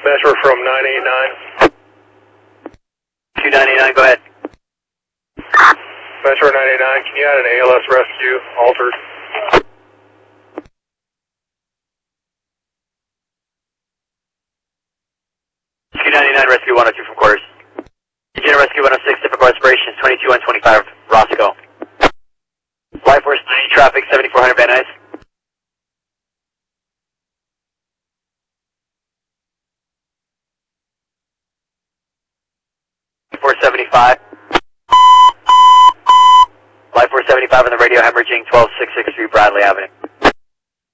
Metro from 989. 2989, go ahead. Metro 989, can you add an ALS rescue, altered? Q99 Rescue 102 from quarters. Engineer Rescue 106, typical aspirations 22 and 25, Roscoe. Life Force 90, traffic 7400 Van Nuys. 475. Life 475 on the radio, hemorrhaging 12663 Bradley Avenue.